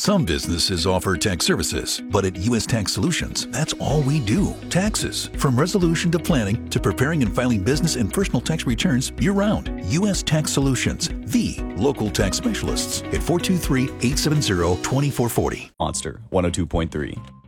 Some businesses offer tax services, but at U.S. Tax Solutions, that's all we do. Taxes. From resolution to planning to preparing and filing business and personal tax returns year-round. U.S. Tax Solutions, the local tax specialists at 423-870-2440. Monster 102.3.